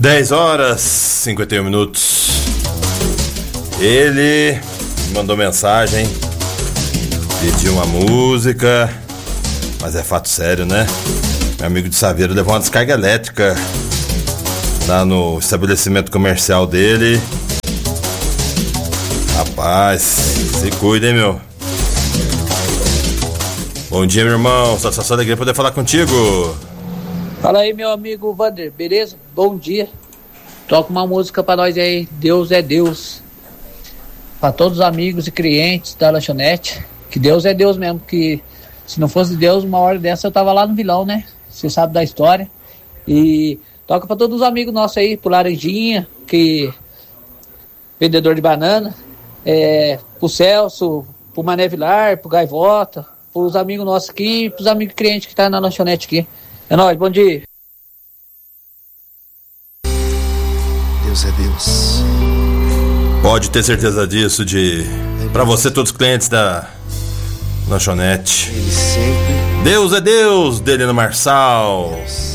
10h51. Ele mandou mensagem, pediu uma música, mas é fato sério, né? Meu amigo de Saveiro levou uma descarga elétrica lá no estabelecimento comercial dele. Rapaz, se cuida, hein, meu? Bom dia, meu irmão. Satisfação e alegria poder falar contigo. Fala aí, meu amigo Wander, beleza? Bom dia. Toca uma música pra nós aí, Deus é Deus. Pra todos os amigos e clientes da lanchonete, que Deus é Deus mesmo, que se não fosse Deus, uma hora dessa eu tava lá no vilão, né? Você sabe da história. E toca pra todos os amigos nossos aí, pro Laranjinha, que vendedor de banana, pro Celso, pro Mané Vilar, pro Gaivota, pros amigos nossos aqui, pros amigos clientes que tá na lanchonete aqui. É nóis, bom dia. Deus é Deus. Pode ter certeza disso, pra você, todos os clientes da lanchonete. Ele sempre. Deus é Deus, Delino Marçal.